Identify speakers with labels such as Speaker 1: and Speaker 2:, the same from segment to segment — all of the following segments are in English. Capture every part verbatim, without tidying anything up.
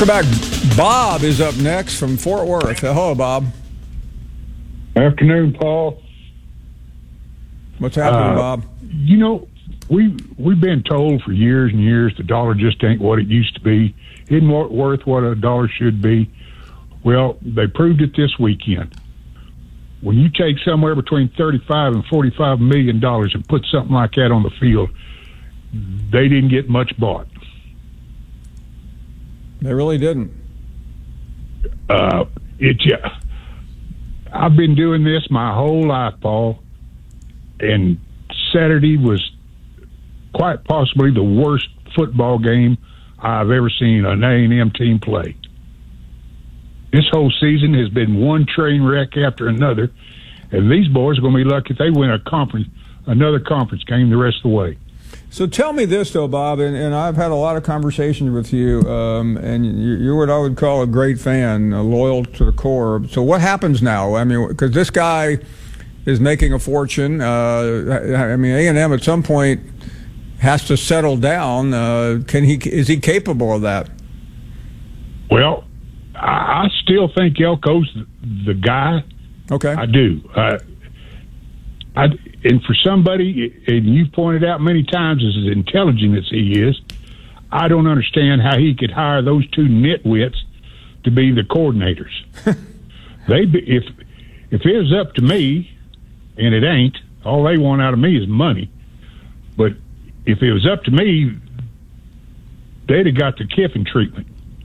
Speaker 1: Welcome back. Bob is up next from Fort Worth. Hello, Bob.
Speaker 2: Afternoon, Paul.
Speaker 1: What's happening,
Speaker 2: uh,
Speaker 1: Bob?
Speaker 2: You know, we, we've been told for years and years the dollar just ain't what it used to be. Isn't worth what a dollar should be. Well, they proved it this weekend. When you take somewhere between thirty-five and forty-five million dollars and put something like that on the field, they didn't get much bought.
Speaker 1: They really didn't.
Speaker 2: Uh, it, yeah. I've been doing this my whole life, Paul, and Saturday was quite possibly the worst football game I've ever seen an A and M team play. This whole season has been one train wreck after another, and these boys are going to be lucky if they win a conference, another conference game the rest of the way.
Speaker 1: So tell me this, though, Bob, and, and I've had a lot of conversations with you, um, and you, you're what I would call a great fan, uh, loyal to the core. So what happens now? I mean, because this guy is making a fortune. Uh, I mean, A and M at some point has to settle down. Uh, can he? Is he capable of that?
Speaker 2: Well, I, I still think Elko's the, the guy.
Speaker 1: Okay,
Speaker 2: I do. Uh, I, and for somebody, and you've pointed out many times, as intelligent as he is, I don't understand how he could hire those two nitwits to be the coordinators. they, be, if if it was up to me, and it ain't, all they want out of me is money. But if it was up to me, they'd have got the Kiffin treatment.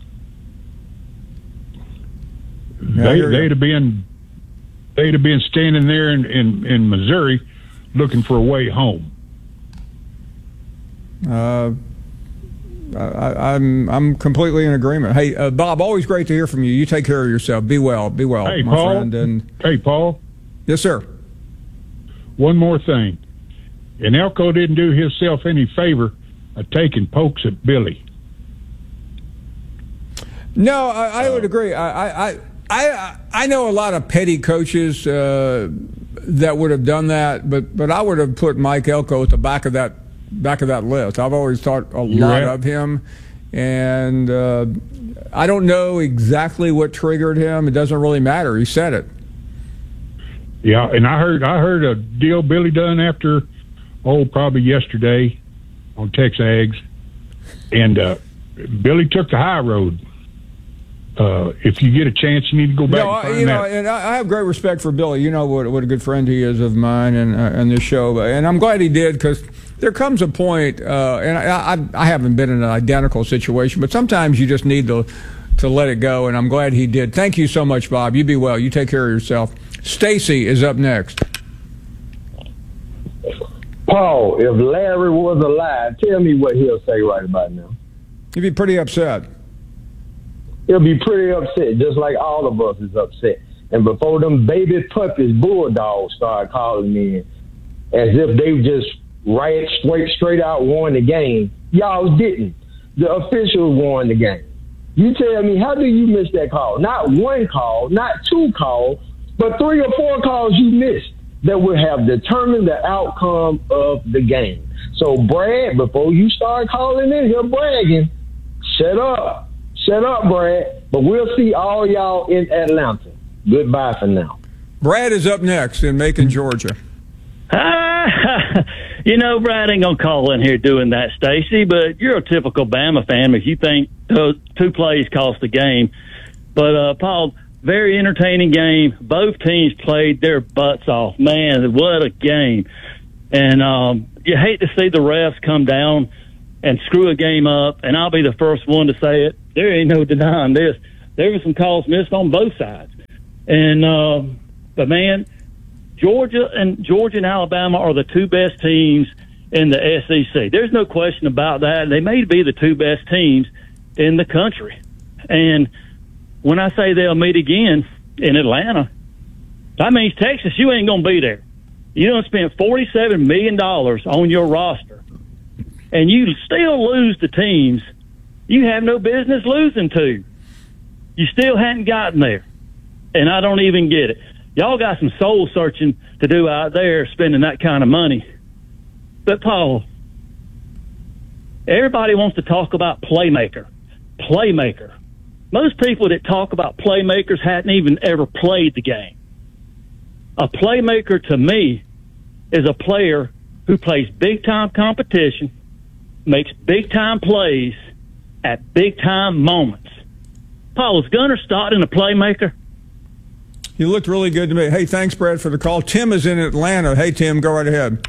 Speaker 1: Yeah,
Speaker 2: they, they'd have been. They'd have been standing there in, in, in Missouri looking for a way home.
Speaker 1: Uh, I, I'm I'm completely in agreement. Hey, uh, Bob, always great to hear from you. You take care of yourself. Be well. Be well,
Speaker 2: hey,
Speaker 1: my
Speaker 2: Paul.
Speaker 1: friend. And
Speaker 2: hey, Paul.
Speaker 1: Yes, sir.
Speaker 2: One more thing. And Elko didn't do himself any favor of taking pokes at Billy.
Speaker 1: No, I, I would agree. I, I I I know a lot of petty coaches uh, that would have done that, but but I would have put Mike Elko at the back of that back of that list. I've always thought a
Speaker 2: You're
Speaker 1: lot
Speaker 2: right.
Speaker 1: of him, and uh, I don't know exactly what triggered him. It doesn't really matter. He said it.
Speaker 2: Yeah, and I heard I heard a deal Billy done after, oh, probably yesterday on Texags, and uh, Billy took the high road. Uh, if you get a chance, you need to go back
Speaker 1: No,
Speaker 2: and find
Speaker 1: you know,
Speaker 2: that.
Speaker 1: and I have great respect for Billy. You know what what a good friend he is of mine and uh, and this show. And I'm glad he did, because there comes a point, uh, and I, I I haven't been in an identical situation, but sometimes you just need to to let it go. And I'm glad he did. Thank you so much, Bob. You be well. You take care of yourself. Stacy is up next.
Speaker 3: Paul, if Larry was alive, tell me what he'll say right about now.
Speaker 1: You'd be pretty upset.
Speaker 3: He'll be pretty upset, just like all of us is upset. And before them baby puppies, bulldogs started calling me as if they just right straight straight out won the game. Y'all didn't. The officials won the game. You tell me, how do you miss that call? Not one call, not two calls, but three or four calls you missed that would have determined the outcome of the game. So, Brad, before you start calling in here bragging, shut up. Shut up, Brad. But we'll see all y'all in Atlanta. Goodbye for now.
Speaker 1: Brad is up next in Macon, Georgia.
Speaker 4: Ah, you know, Brad ain't going to call in here doing that, Stacy, but you're a typical Bama fan if you think those two plays cost the game. But, uh, Paul, very entertaining game. Both teams played their butts off. Man, what a game. And um, you hate to see the refs come down and screw a game up, and I'll be the first one to say it. There ain't no denying this. There were some calls missed on both sides. And, uh, but, man, Georgia and Georgia and Alabama are the two best teams in the S E C. There's no question about that. They may be the two best teams in the country. And when I say they'll meet again in Atlanta, that means, Texas, you ain't going to be there. You don't spend forty-seven million dollars on your roster, and you still lose the teams you have no business losing to. You still hadn't gotten there. And I don't even get it. Y'all got some soul searching to do out there spending that kind of money. But, Paul, everybody wants to talk about playmaker. Playmaker. most people that talk about playmakers hadn't even ever played the game. A playmaker to me is a player who plays big-time competition, makes big-time plays at big-time moments. Paul, is Gunnar Stockton a playmaker?
Speaker 1: You looked really good to me. Hey, thanks, Brad, for the call. Tim is in Atlanta. Hey, Tim, go right ahead.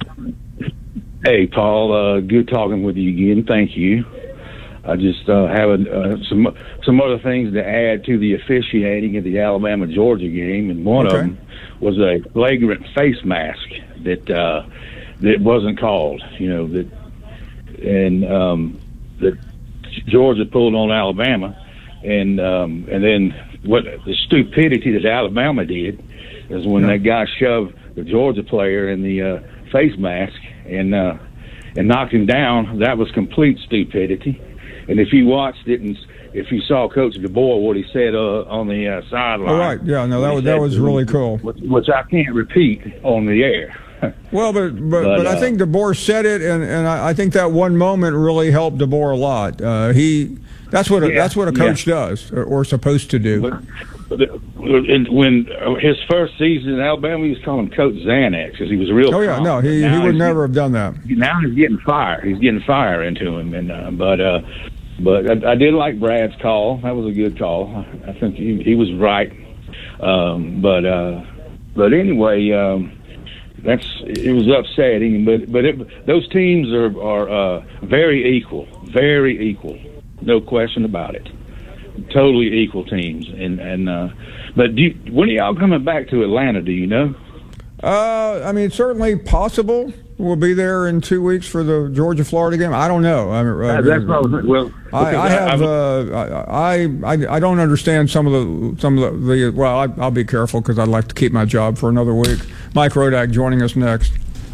Speaker 5: Hey, Paul. Uh, good talking with you again. Thank you. I just uh, have a, uh, some some other things to add to the officiating of the Alabama-Georgia game, and one
Speaker 1: okay.
Speaker 5: of them was a flagrant face mask that uh, that wasn't called. You know that, and um, that Georgia pulled on Alabama, and um, and then what the stupidity that Alabama did is when yeah. that guy shoved the Georgia player in the uh, face mask and uh, and knocked him down. That was complete stupidity. And if you watched it, and if you saw Coach DeBoer, what he said uh, on the uh, sideline.
Speaker 1: Oh, right. Yeah, no, that was, that was really cool.
Speaker 5: Which, which I can't repeat on the air.
Speaker 1: Well, but but, but, but uh, I think DeBoer said it, and, and I, I think that one moment really helped DeBoer a lot. Uh, he that's what a,
Speaker 5: yeah,
Speaker 1: that's what a coach
Speaker 5: yeah.
Speaker 1: does or, or supposed to do.
Speaker 5: But, but when his first season in Alabama, he was calling Coach Xanax because he was real.
Speaker 1: Oh yeah, no, he he would never have done that.
Speaker 5: Now he's getting fire. He's getting fire into him, and uh, but. Uh, But I, I did like Brad's call. That was a good call. I think he, he was right. Um, but uh, but anyway, um, that's it was upsetting. But but it, those teams are are uh, very equal, very equal, no question about it. Totally equal teams. And and uh, but do you, when are y'all coming back to Atlanta? Do you know?
Speaker 1: Uh, I mean, certainly possible. We'll be there in two weeks for the Georgia-Florida game. I don't know. I mean,
Speaker 5: uh, that's what I was, well.
Speaker 1: I, I have. Uh, I, I I don't understand some of the some of the. the well, I, I'll be careful because I'd like to keep my job for another week. Mike Rodak joining us next.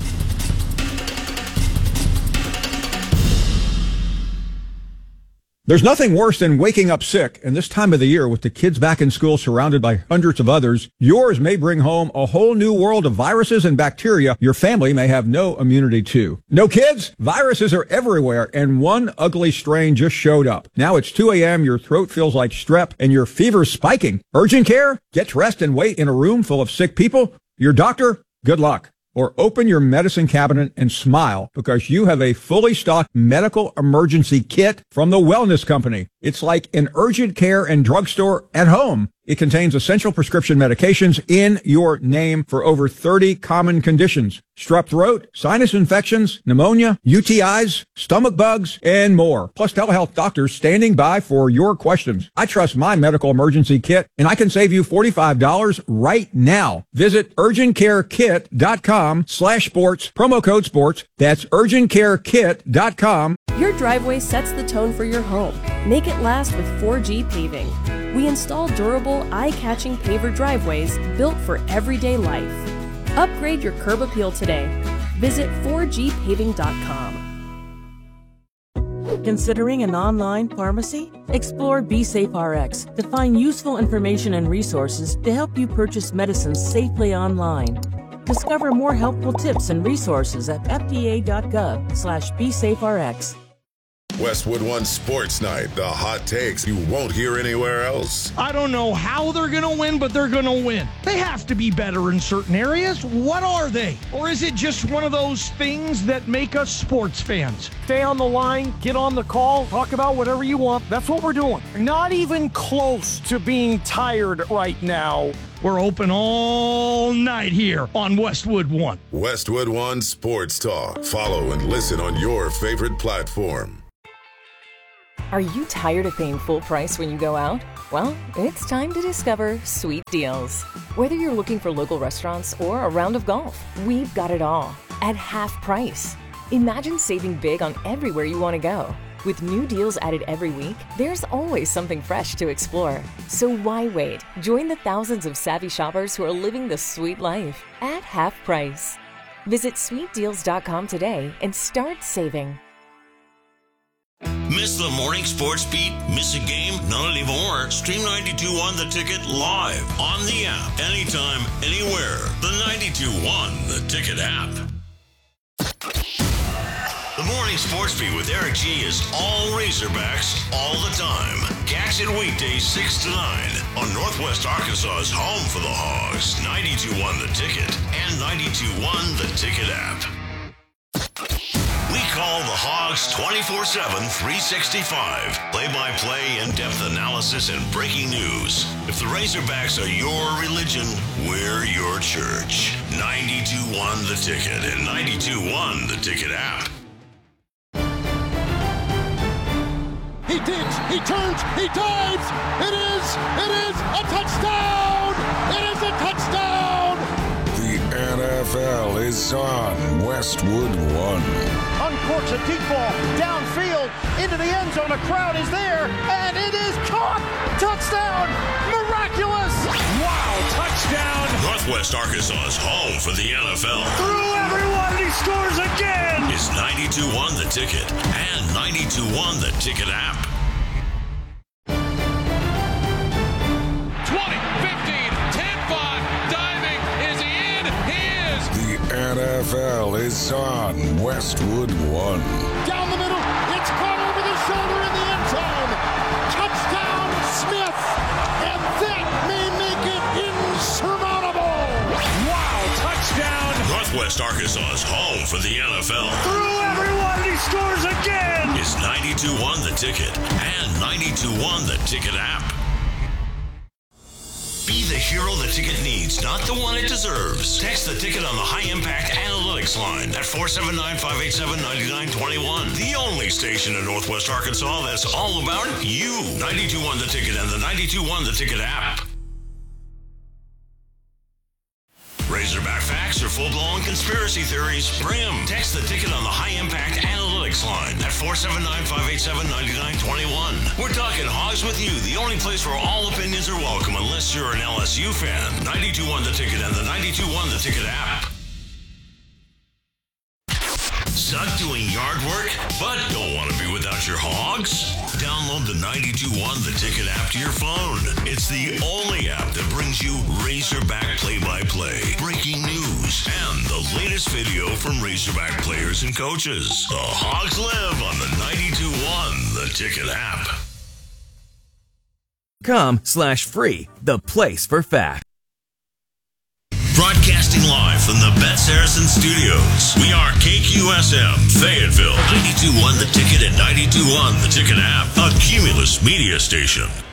Speaker 1: There's nothing worse than waking up sick, and this time of the year with the kids back in school surrounded by hundreds of others, yours may bring home a whole new world of viruses and bacteria your family may have no immunity to. No kids? Viruses are everywhere, and one ugly strain just showed up. Now it's two a.m., your throat feels like strep, and your fever's spiking. Urgent care? Get dressed and wait in a room full of sick people? Your doctor? Good luck. Or open your medicine cabinet and smile because you have a fully stocked medical emergency kit from the Wellness Company. It's like an urgent care and drugstore at home. It contains essential prescription medications in your name for over thirty common conditions. Strep throat, sinus infections, pneumonia, U T Is, stomach bugs, and more. Plus telehealth doctors standing by for your questions. I trust my medical emergency kit, and I can save you forty-five dollars right now. Visit urgentcarekit.com slash sports, promo code sports. That's urgentcarekit dot com.
Speaker 6: Your driveway sets the tone for your home. Make it last with four G Paving. We install durable, eye-catching paver driveways built for everyday life. Upgrade your curb appeal today. Visit four G paving dot com.
Speaker 7: Considering an online pharmacy? Explore BeSafeRx to find useful information and resources to help you purchase medicines safely online. Discover more helpful tips and resources at fda.gov slash BeSafeRx.
Speaker 8: Westwood One Sports Night, the hot takes you won't hear anywhere else.
Speaker 9: I don't know how they're going to win, but they're going to win. They have to be better in certain areas. What are they? Or is it just one of those things that make us sports fans? Stay on the line, get on the call, talk about whatever you want. That's what we're doing. Not even close to being tired right now. We're open all night here on Westwood One.
Speaker 8: Westwood One Sports Talk. Follow and listen on your favorite platform.
Speaker 10: Are you tired of paying full price when you go out? Well, it's time to discover Sweet Deals. Whether you're looking for local restaurants or a round of golf, we've got it all at half price. Imagine saving big on everywhere you want to go. With new deals added every week, there's always something fresh to explore. So why wait? Join the thousands of savvy shoppers who are living the sweet life at half price. Visit sweet deals dot com today and start saving.
Speaker 11: Miss the morning sports beat? Miss a game? Not anymore. Stream ninety-two one The Ticket live on the app. Anytime, anywhere. The ninety-two one The Ticket app. The Morning Sports Beat with Eric G is all Razorbacks all the time. Catch it weekdays six to nine on Northwest Arkansas's home for the Hogs, ninety-two point one The Ticket and ninety-two point one The Ticket app. We call the Hogs twenty-four seven, three sixty-five. Play-by-play, in-depth analysis, and breaking news. If the Razorbacks are your religion, we're your church. ninety-two point one The Ticket and ninety-two point one The Ticket app.
Speaker 12: He digs, he turns, he dives. It is, it is a touchdown. It is a touchdown.
Speaker 13: The N F L is on Westwood One.
Speaker 12: Uncorks a deep ball downfield into the end zone. A crowd is there, and it is caught. Touchdown! Miraculous!
Speaker 9: Wow! Touchdown!
Speaker 11: Northwest Arkansas's home for the N F L.
Speaker 9: Through everyone, he scores again!
Speaker 11: Is ninety-two point one The Ticket and ninety-two point one The Ticket app.
Speaker 14: twenty, fifteen, ten, five, diving. Is he in? He is!
Speaker 13: The N F L is on Westwood One.
Speaker 12: Down the middle, it's caught over the shoulder in the end zone. Touchdown, Smith! And that may make it insurmountable!
Speaker 9: Wow, touchdown!
Speaker 11: Northwest Arkansas's home for the N F L.
Speaker 9: Through everyone, he scores again!
Speaker 11: Is ninety-two point one The Ticket and ninety-two point one The Ticket app. Be the hero the ticket needs, not the one it deserves. Text the ticket on the High Impact Analytics line at four seven nine, five eight seven, nine nine two one. The only station in Northwest Arkansas that's all about you. ninety-two point one The Ticket and the ninety-two point one The Ticket app. Razorback facts or full-blown conspiracy theories? Bring them. Text the ticket on the High Impact Analytics line at four seven nine, five eight seven, nine nine two one. We're talking Hogs with you, the only place where all opinions are welcome unless you're an L S U fan. ninety-two point one The Ticket and the ninety-two point one The Ticket app. Suck doing yard work, but don't want to be without your Hogs? Download the ninety-two point one The Ticket app to your phone. It's the only app that brings you Razorback play-by-play, breaking news, and the latest video from Razorback players and coaches. The Hogs live on the ninety-two point one The Ticket app.
Speaker 15: Com slash free, the place for facts.
Speaker 11: Broadcasting live from the Bet Saracen Studios. We are K Q S M, Fayetteville, ninety-two point one The Ticket and ninety-two point one The Ticket app, a Cumulus media station.